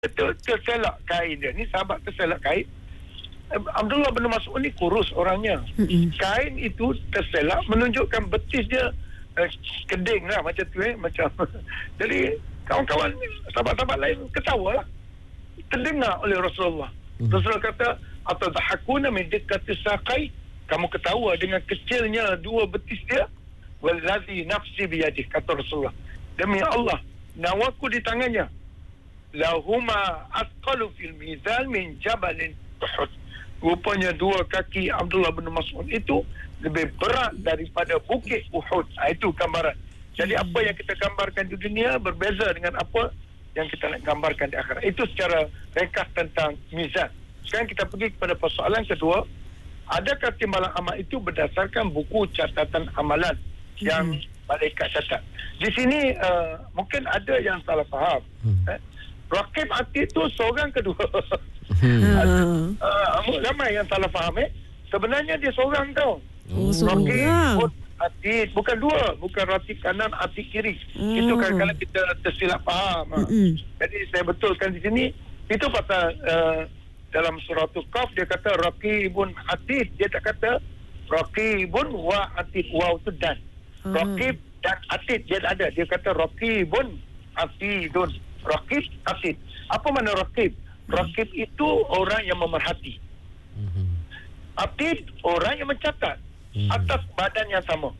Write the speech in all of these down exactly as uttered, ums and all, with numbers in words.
ter, terselak kain dia. Ni sahabat terselak kain. Abdullah bin Mas'ud ni kurus orangnya. Mm-hmm. Kain itu terselak menunjukkan betis dia eh, keding lah macam tu eh. Macam. Jadi kawan-kawan sahabat-sahabat lain ketawa lah. Terdengar oleh Rasulullah. Mm-hmm. Rasulullah kata, atau dahakuna min dikkati saqai, kamu ketawa dengan kecilnya dua betis dia. Wallazi nafsi biyadih, kata Rasulullah. Demi Allah, nyawaku di tangannya. Lahuma asqalu fil mizan min jabalin Uhud. Rupanya dua kaki Abdullah bin Mas'ud itu lebih berat daripada bukit Uhud. Itu gambaran. Jadi apa yang kita gambarkan di dunia berbeza dengan apa yang kita nak gambarkan di akhirat. Itu secara ringkas tentang mizan. Sekarang kita pergi kepada persoalan kedua. Adakah timbalan amal itu berdasarkan buku catatan amalan yang malaikat catat? Di sini uh, mungkin ada yang salah faham. Hmm. Eh? Raqib Atid tu seorang kedua. Hmm. uh, ramai yang salah faham eh. Sebenarnya dia seorang tau. Oh, Raqib Atid, bukan dua, bukan Raqib kanan, Atid kiri. Hmm. Itu kadang-kadang kita tersilap faham. Hmm. Jadi saya betulkan di sini. Itu pasal uh, dalam surah Qaf dia kata Raqibun Atid, dia tak kata Raqibun wa Atid. Wa itu dan. Hmm. Raqib dan Atid dia tak ada. Dia kata Raqibun Atidun. Raqib, Atid. Apa makna Raqib? Raqib itu orang yang memerhati. Atid, orang yang mencatat atas badan yang sama.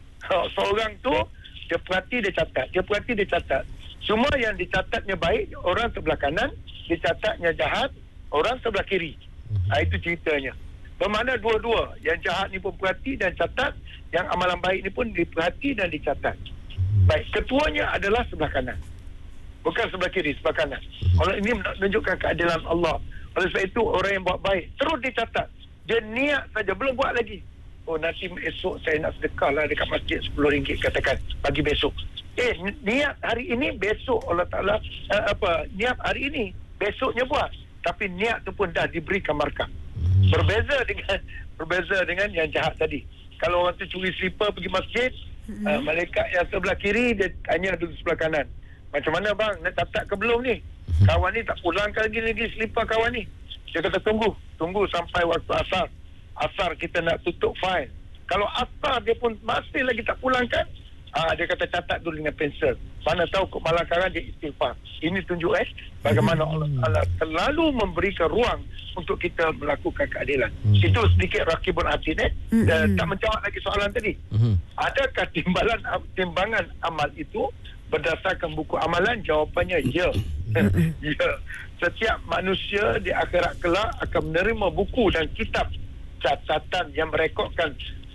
Seorang tu dia perhati, dia catat. Dia perhati, dia catat. Semua yang dicatatnya baik, orang sebelah kanan. Dicatatnya jahat, orang sebelah kiri. Ha, itu ceritanya. Bermakna dua-dua. Yang jahat ni pun perhati dan catat. Yang amalan baik ni pun diperhati dan dicatat. Baik, ketuanya adalah sebelah kanan. Bukan sebelah kiri, sebelah kanan. Kalau ini menunjukkan keadilan Allah. Oleh sebab itu, orang yang buat baik terus dicatat. Dia niat saja, belum buat lagi. Oh, nanti esok saya nak sedekah lah dekat masjid sepuluh ringgit, katakan, pagi besok. Eh, niat hari ini, besok Allah Ta'ala, uh, apa, niat hari ini, besoknya buat. Tapi niat tu pun dah diberikan markah. Berbeza dengan berbeza dengan yang jahat tadi. Kalau orang tu curi slipper pergi masjid, uh, malaikat yang sebelah kiri, dia tanya duduk sebelah kanan. Macam mana bang, nak catat ke belum ni? Kawan ni tak pulangkan lagi-lagi selipar kawan ni. Dia kata tunggu, tunggu sampai waktu asar. Asar kita nak tutup file. Kalau asar dia pun masih lagi tak pulangkan, ah, dia kata catat dulu dengan pensel. Mana tahu kok malam karan dia istighfar. Ini tunjuk eh bagaimana Allah Taala selalu memberikan ruang untuk kita melakukan keadilan. Hmm. Itu sedikit Raqibun Atid eh. Hmm. Dan tak menjawab lagi soalan tadi. Hmm. Adakah timbalan timbangan amal itu berdasarkan buku amalan? Jawapannya ya. Ya. Setiap manusia di akhirat kelak akan menerima buku dan kitab catatan yang merekodkan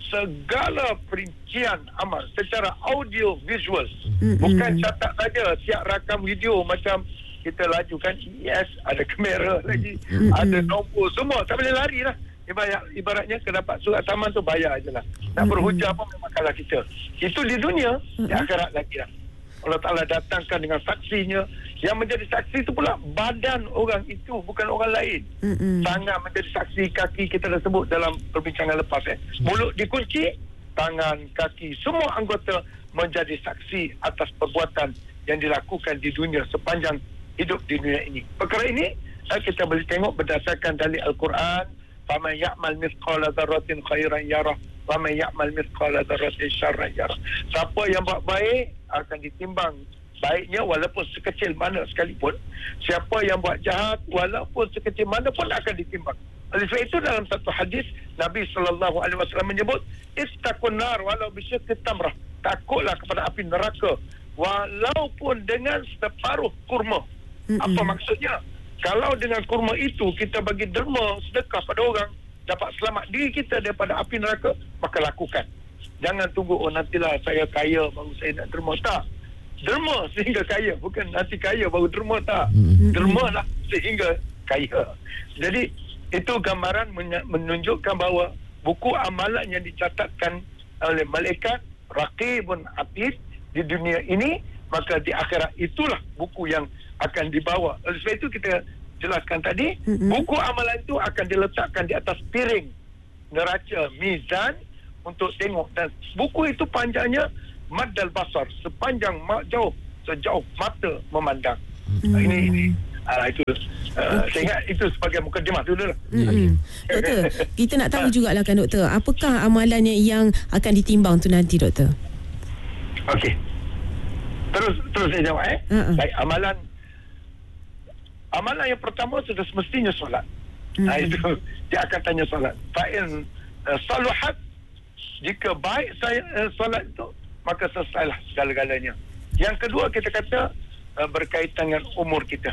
segala perincian amal secara audio visual. Bukan catat saja, siap rakam video macam kita lajukan E S, ada kamera lagi, ada nombor, semua tak boleh lari lah. Ibarat, ibaratnya ke dapat surat saman tu bayar je lah. Nak berhujah apa memang kalah kita. Itu di dunia, di akhirat lagi lah. Allah Ta'ala datangkan dengan saksinya. Yang menjadi saksi itu pula badan orang itu, bukan orang lain. Mm-mm. Tangan menjadi saksi, kaki kita dah sebut dalam perbincangan lepas. Eh. Mulut dikunci, tangan, kaki, semua anggota menjadi saksi atas perbuatan yang dilakukan di dunia sepanjang hidup di dunia ini. Perkara ini eh, kita boleh tengok berdasarkan dalil Al-Quran. Faman ya'mal mithqala dzarratin khairan yarah wa man ya'mal mithqala dzarratin syarran yarah. Siapa yang buat baik akan ditimbang baiknya walaupun sekecil mana sekalipun. Siapa yang buat jahat walaupun sekecil mana pun akan ditimbang. Oleh sebab itu dalam satu hadis Nabi sallallahu alaihi wasallam menyebut istaqun nar walau bisyaqi tamrah. Takutlah kepada api neraka walaupun dengan separuh kurma. Mm-hmm. Apa maksudnya? Kalau dengan kurma itu kita bagi derma sedekah pada orang, dapat selamat diri kita daripada api neraka, maka lakukan. Jangan tunggu, oh nantilah saya kaya baru saya nak derma. Tak. Derma sehingga kaya. Bukan nanti kaya baru derma, tak. Derma lah sehingga kaya. Jadi itu gambaran menunjukkan bahawa buku amalan yang dicatatkan oleh malaikat Raqibun Atid di dunia ini, maka di akhirat itulah buku yang akan dibawa. Oleh sebab itu kita jelaskan tadi, mm-hmm. buku amalan itu akan diletakkan di atas piring neraca mizan untuk tengok, dan buku itu panjangnya maddal basar, sepanjang jauh sejauh mata memandang. Mm-hmm. Ini ini Uh, itu uh, okay. Saya ingat itu sebagai mukadimah dulu lah. Mm-hmm. Doktor, kita nak tahu jugalah kan doktor, apakah amalan yang akan ditimbang tu nanti doktor? Okey. Terus terus saya jawab eh. Uh-uh. Baik, amalan amalan yang pertama sudah semestinya solat. Mm-hmm. Nah, itu dia akan tanya solat. Fa'in uh, saluhat, jika baik saya uh, solat itu, maka selesailah segala-galanya. Yang kedua kita kata uh, berkaitan dengan umur kita.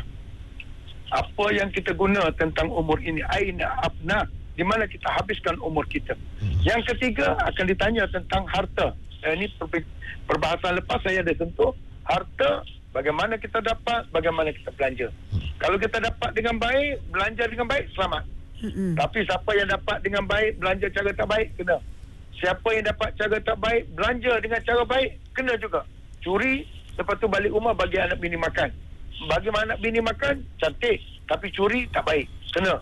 Apa yang kita guna tentang umur ini, aina abna, di mana kita habiskan umur kita. Yang ketiga akan ditanya tentang harta. Eh, ini perbahasan lepas saya ada sentuh harta, bagaimana kita dapat, bagaimana kita belanja. Kalau kita dapat dengan baik, belanja dengan baik, selamat. Mm-hmm. Tapi siapa yang dapat dengan baik, belanja cara tak baik, kena. Siapa yang dapat cara tak baik, belanja dengan cara baik, kena juga. Curi, lepas tu balik rumah bagi anak bini makan. Bagi anak bini makan, cantik. Tapi curi, tak baik. Kena.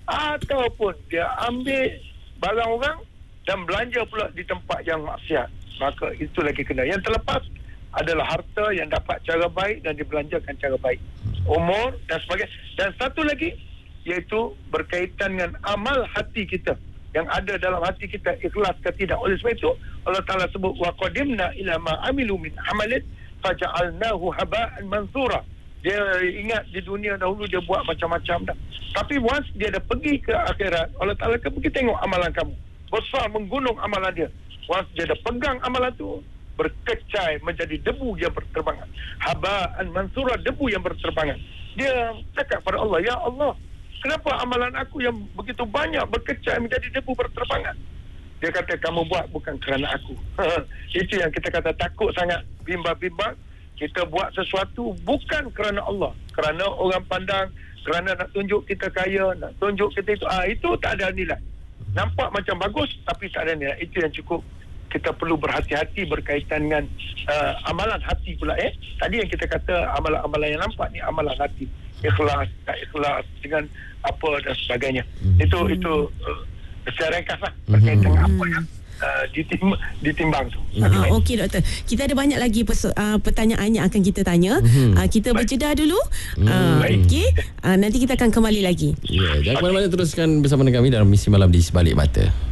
Ataupun dia ambil barang orang dan belanja pula di tempat yang maksiat. Maka itu lagi kena. Yang terlepas adalah harta yang dapat cara baik dan dibelanjakan cara baik. Umur dan sebagainya. Dan satu lagi, iaitu berkaitan dengan amal hati kita. Yang ada dalam hati kita, ikhlas ke tidak. Oleh sebab itu, Allah Ta'ala sebut, وَقَدِمْنَا إِلَى مَا عَمِلُوا مِنْ عَمَلٍ فَجَعَلْنَاهُ هَبَاءً مَنْثُورًا. Dia ingat di dunia dahulu dia buat macam-macam dah. Tapi once dia dah pergi ke akhirat, Allah Ta'ala akan pergi tengok amalan kamu. Besar menggunung amalan dia. Once dia dah pegang amalan tu, berkecai menjadi debu yang berterbangan. Haba'an mansura, debu yang berterbangan. Dia cakap pada Allah, ya Allah, kenapa amalan aku yang begitu banyak berkecai menjadi debu berterbangan? Dia kata, kamu buat bukan kerana aku. Itu yang kita kata takut sangat, bimbang-bimbang. Kita buat sesuatu bukan kerana Allah, kerana orang pandang, kerana nak tunjuk kita kaya, nak tunjuk kita itu, ah, itu tak ada nilai. Nampak macam bagus tapi tak ada nilai. Itu yang cukup kita perlu berhati-hati berkaitan dengan uh, amalan hati pula. Eh tadi yang kita kata amalan-amalan yang nampak ni amalan hati, ikhlas, tak ikhlas, dengan apa dan sebagainya. Hmm. Itu itu uh, secara ringkaslah berkaitan dengan hmm. apa yang Uh, ditim- ditimbang tu. Uh, Okey doktor, kita ada banyak lagi perso- uh, pertanyaan yang akan kita tanya. Mm-hmm. Uh, kita Baik. berjeda dulu. Uh, Okey, uh, nanti kita akan kembali lagi. Ya, yeah, jangan okay. ke mana-mana, teruskan bersama dengan kami dalam Misi Malam di Sebalik Mata.